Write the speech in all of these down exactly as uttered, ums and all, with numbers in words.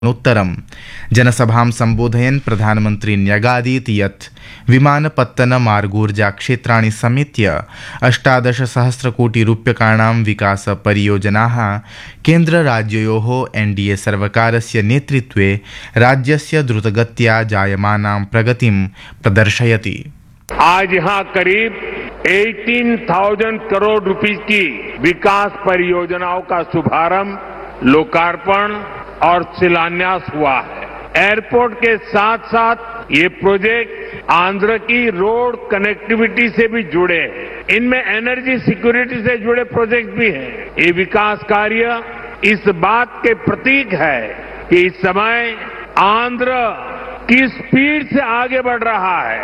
उत्तरं जनसभां सम्बोधयन् प्रधानमन्त्री न्यगादीत् यत् विमानपत्तनमार्गोर्जाक्षेत्राणि समेत्य अष्टादशसहस्रकोटिरूप्यकाणां विकासपरियोजनाः केन्द्रराज्ययोः एनडीए सर्वकारस्य नेतृत्वे राज्यस्य द्रुतगत्या जायमानां प्रगतिं प्रदर्शयति। आज यहाँ करीब अठारह हज़ार करोड़ रुपए की विकास परियोजनाओं का शुभारंभ, लोकार्पण और शिलान्यास हुआ है। एयरपोर्ट के साथ साथ ये प्रोजेक्ट आंध्र की रोड कनेक्टिविटी से भी जुड़े हैं। इनमें एनर्जी सिक्योरिटी से जुड़े प्रोजेक्ट भी हैं। ये विकास कार्य इस बात के प्रतीक है कि इस समय आंध्र किस स्पीड से आगे बढ़ रहा है।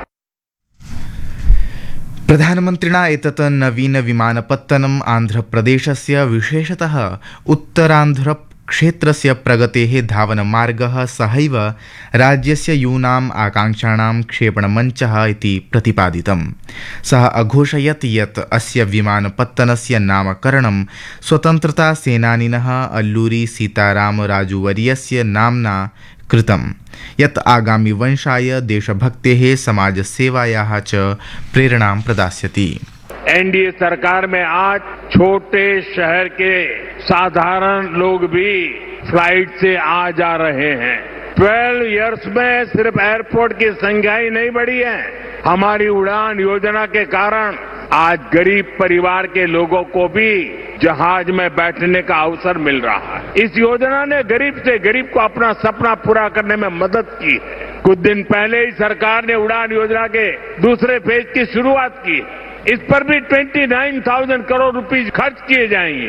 प्रधानमन्त्रिणा एतत् नवीन विमानपत्तनम् आन्ध्रप्रदेशस्य विशेषतः उत्तरान्ध्र क्षेत्रस्य प्रगतेः धावनमार्गः सहैव राज्यस्य यूनाम् आकाङ्क्षाणां क्षेपणमञ्चः इति प्रतिपादितम्। सः अघोषयत् यत् अस्य विमानपत्तनस्य नामकरणं स्वतन्त्रतासेनानिनः अल्लूरी सीतारामराजुवर्यस्य नाम्ना कृतं, यत् आगामि वंशाय देशभक्तेः समाजसेवायाः च प्रेरणां प्रदास्यति। एनडीए सरकार में आज छोटे शहर के साधारण लोग भी फ्लाइट से आ जा रहे हैं। बारह इयर्स में सिर्फ एयरपोर्ट की संख्या ही नहीं बढ़ी है, हमारी उड़ान योजना के कारण आज गरीब परिवार के लोगों को भी जहाज में बैठने का अवसर मिल रहा है। इस योजना ने गरीब से गरीब को अपना सपना पूरा करने में मदद की है। कुछ दिन पहले ही सरकार ने उड़ान योजना के दूसरे फेज की शुरुआत की है। इस पर भी उनतीस हज़ार करोड़ रुपए खर्च किए जाएंगे।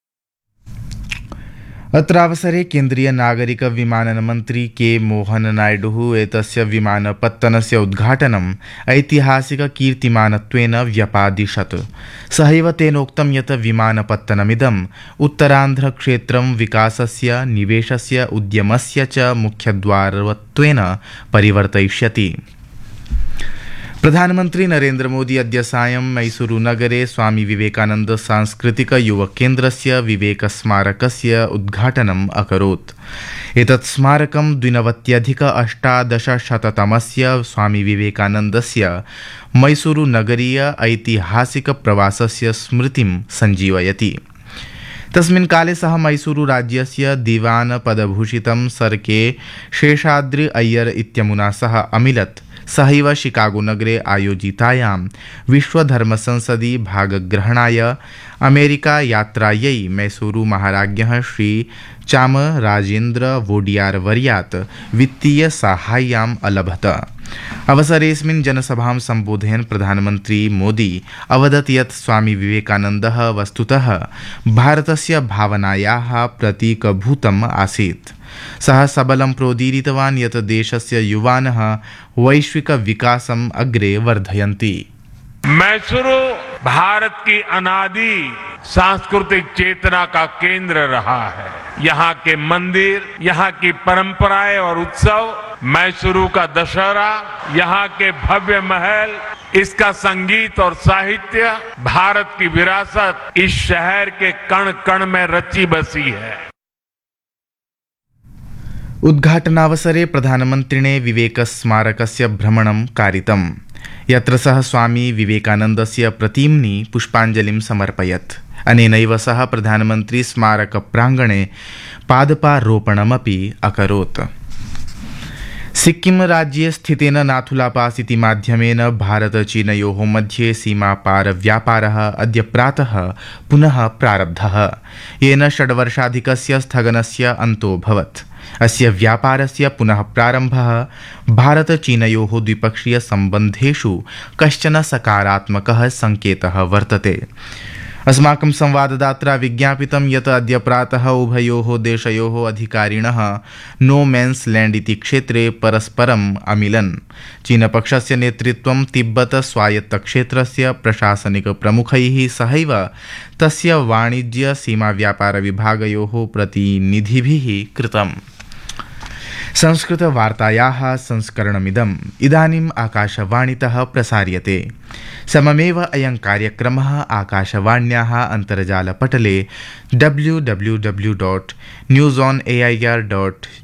अत्र अवसरे केन्द्रीय नागरिक विमानन मन्त्री के मोहन नायडुः एतस्य विमानपत्तनस्य उद्घाटनम् ऐतिहासिक कीर्तिमानत्वेन व्यपादिशत्। सहैव तेनोक्तं यत् विमानपत्तनमिदम् उत्तरान्ध्रक्षेत्रं विकासस्य, निवेशस्य, उद्यमस्य च मुख्यद्वारत्वेन परिवर्तयिष्यति। प्रधानमन्त्री नरेन्द्र मोदी अद्य सायं मैसूरुनगरे स्वामी विवेकानन्द सांस्कृतिक युवकेन्द्रस्य विवेकस्मारकस्य उद्घाटनम् अकरोत्। एतत् स्मारकं द्विनवत्यधिक अष्टादशशततमस्य स्वामी विवेकानन्दस्य मैसूरुनगरीय ऐतिहासिकप्रवासस्य स्मृतिं सञ्जीवयति। तस्मिन् काले सः मैसूरु राज्यस्य दिवान पदभूषितं सर के शेषाद्रि अय्यर इत्यमुना सह अमिलत्। सहैव शिकागोनगरे आयोजितायां विश्वधर्मसंसदि भागग्रहणाय अमेरिका यात्रायै मैसूरु महाराज्ञः श्री चामराजेन्द्र वोडियार वर्यात् वित्तीय साहाय्यम् अलभत। अवसरेऽस्मिन् जनसभां सम्बोधयन् प्रधानमन्त्री मोदी अवदत् यत् स्वामी विवेकानन्दः वस्तुतः भारतस्य भावनायाः प्रतीकभूतम् आसीत्। सः सबलं प्रोदीरितवान् यत् देशस्य युवानः वैश्विक विकासम् अग्रे वर्धयन्ति। मैसूरु भारत की अनादि सांस्कृतिक चेतना का केंद्र रहा है। यहाँ के मंदिर, यहाँ की परंपराएं और उत्सव, मैसूरु का दशहरा, यहाँ के भव्य महल, इसका संगीत और साहित्य, भारत की विरासत इस शहर के कण कण में रची बसी है। उद्घाटनावसरे प्रधानमन्त्रिणे विवेकस्मारकस्य भ्रमणं कारितम्, यत्र सः स्वामी विवेकानन्दस्य प्रतिम्नि पुष्पाञ्जलिं समर्पयत्। अनेनैव सह प्रधानमन्त्री स्मारकप्राङ्गणे पादपारोपणमपि अकरोत्। सिक्किम राज्ये स्थितेन नाथुला पास इति माध्यमेन भारत-चीनयोः मध्ये सीमापार व्यापारः अद्य प्रातः पुनः प्रारब्धः, येन षड्वर्षाधिकस्य स्थगनस्य अन्तोऽभवत्। अस्य व्यापारस्य पुनः प्रारम्भः भारत-चीनयोः द्विपक्षीयसम्बन्धेषु कश्चन सकारात्मकः सङ्केतः वर्तते। अस्माकं संवाददात्रा विज्ञापितं यत् अद्य प्रातः उभयोः देशयोः अधिकारिणः नो मेन्स लैंड इति क्षेत्रे परस्परम् अमिलन्। चीनपक्षस्य नेतृत्वं तिब्बत स्वायत्तक्षेत्रस्य प्रशासनिकप्रमुखैः सहैव तस्य वाणिज्य सीमा व्यापार विभागयोः प्रतिनिधिभिः कृतम्। संस्कृतवार्तायाः संस्करणमिदम् इदानीम् आकाशवाणीतः प्रसार्यते। सममेव अयं कार्यक्रमः आकाशवाण्याः अन्तर्जालपटले W W W dot news on A I are dot